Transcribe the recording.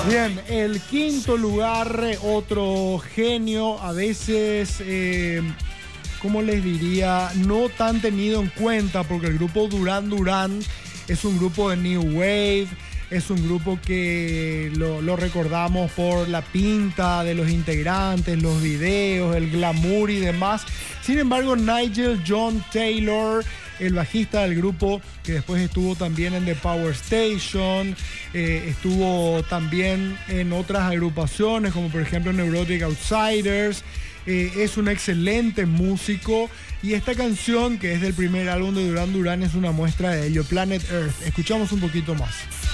Bien, el quinto lugar, otro genio, a veces, ¿cómo les diría? No tan tenido en cuenta, porque el grupo Duran Duran es un grupo de New Wave, es un grupo que lo recordamos por la pinta de los integrantes, los videos, el glamour y demás. Sin embargo, Nigel John Taylor, el bajista del grupo, que después estuvo también en The Power Station, estuvo también en otras agrupaciones, como por ejemplo Neurotic Outsiders, es un excelente músico, y esta canción, que es del primer álbum de Duran Duran, es una muestra de ello, Planet Earth. Escuchamos un poquito más.